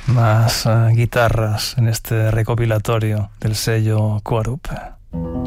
Más guitarras en este recopilatorio del sello Quarup.